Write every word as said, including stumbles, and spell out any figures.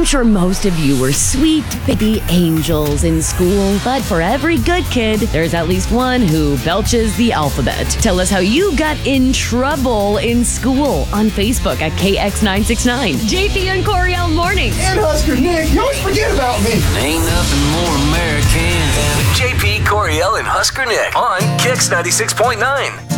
sure most of you were sweet baby angels in school, but for every good kid, there's at least one who belches the alphabet. Tell us how you got in trouble in school on Facebook at K X nine six nine. J P and Coriel Mornings. And Husker Nick, you always forget about me. Ain't nothing more American than J P, Coriel, and Husker Nick on K X ninety-six point nine.